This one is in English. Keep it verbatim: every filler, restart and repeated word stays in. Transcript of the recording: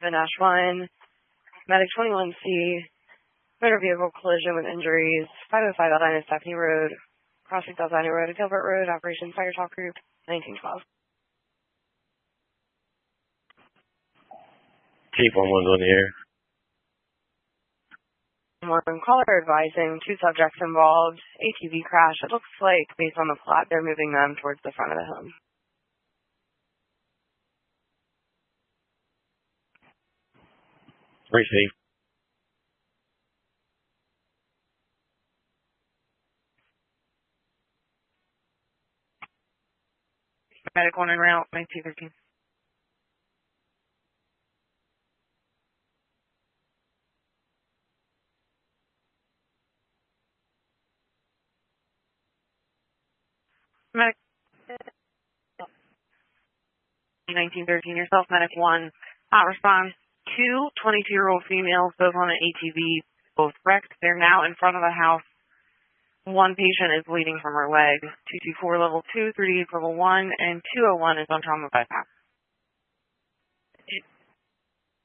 seven dash one, Medic twenty-one C, motor vehicle collision with injuries, five oh five Aldina Stephanie Road, crossing Aldina Road and Gilbert Road, Operation Fire Talk Group, nineteen twelve. Chief one one's on the air. One caller advising two subjects involved, A T V crash. It looks like, based on the plot, they're moving them towards the front of the home. Receive. Medic one en route, nineteen thirteen. Medic nineteen thirteen, yourself, Medic one. Hot response, two twenty-two-year-old females, both on an A T V, both wrecked. They're now in front of a house. One patient is bleeding from her leg. two two four level two, thirty-eight level one, and two oh one is on trauma bypass.